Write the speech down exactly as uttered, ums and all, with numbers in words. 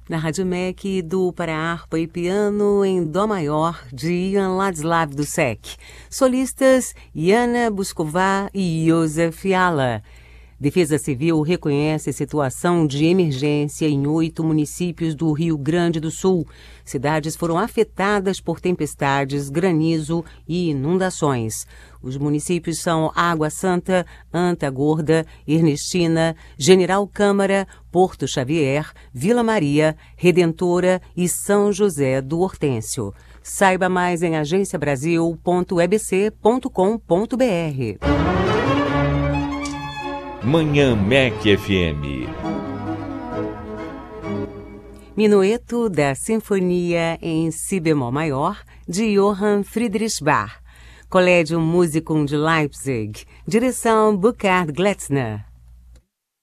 Na Rádio M E C, do para harpa e piano em dó maior, de Ian Ladslav Dussek. Solistas Yana Buscová e Josef Fiala. Defesa Civil reconhece situação de emergência em oito municípios do Rio Grande do Sul. Cidades foram afetadas por tempestades, granizo e inundações. Os municípios são Água Santa, Anta Gorda, Ernestina, General Câmara, Porto Xavier, Vila Maria, Redentora e São José do Hortêncio. Saiba mais em agência brasil ponto e b c ponto com ponto b r. Manhã M E C F M. Minueto da Sinfonia em Si bemol maior, de Johann Friedrich Bach. Collegium Musicum de Leipzig. Direção Burkhard Gletzner.